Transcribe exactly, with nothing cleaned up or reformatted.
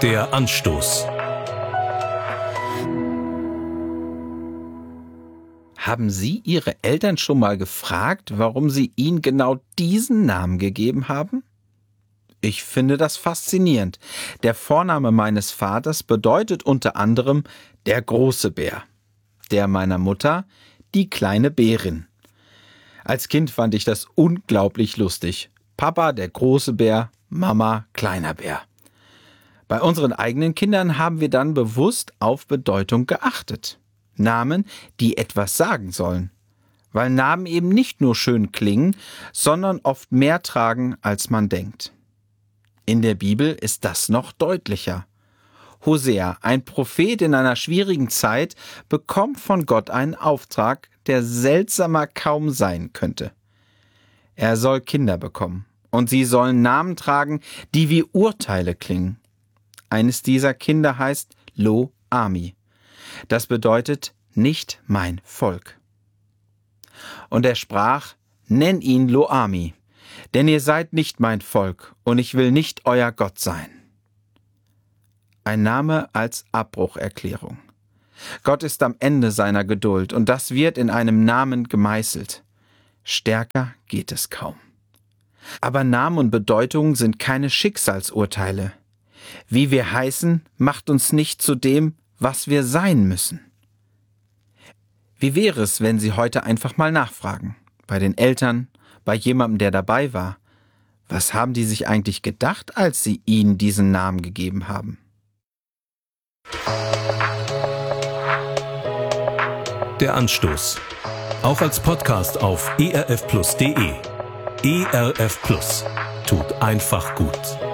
Der Anstoß. Haben Sie Ihre Eltern schon mal gefragt, warum sie Ihnen genau diesen Namen gegeben haben? Ich finde das faszinierend. Der Vorname meines Vaters bedeutet unter anderem der große Bär, der meiner Mutter die kleine Bärin. Als Kind fand ich das unglaublich lustig. Papa der große Bär, Mama kleiner Bär. Bei unseren eigenen Kindern haben wir dann bewusst auf Bedeutung geachtet. Namen, die etwas sagen sollen. Weil Namen eben nicht nur schön klingen, sondern oft mehr tragen, als man denkt. In der Bibel ist das noch deutlicher. Hosea, ein Prophet in einer schwierigen Zeit, bekommt von Gott einen Auftrag, der seltsamer kaum sein könnte. Er soll Kinder bekommen, und sie sollen Namen tragen, die wie Urteile klingen. Eines dieser Kinder heißt Lo-Ami. Das bedeutet nicht mein Volk. Und er sprach, nenn ihn Lo-Ami, denn ihr seid nicht mein Volk, und ich will nicht euer Gott sein. Ein Name als Abbrucherklärung. Gott ist am Ende seiner Geduld, und das wird in einem Namen gemeißelt. Stärker geht es kaum. Aber Namen und Bedeutungen sind keine Schicksalsurteile. Wie wir heißen, macht uns nicht zu dem, was wir sein müssen. Wie wäre es, wenn Sie heute einfach mal nachfragen? Bei den Eltern, bei jemandem, der dabei war. Was haben die sich eigentlich gedacht, als Sie ihnen diesen Namen gegeben haben? Der Anstoß. Auch als Podcast auf e r f plus punkt d e. E R F Plus. Tut einfach gut.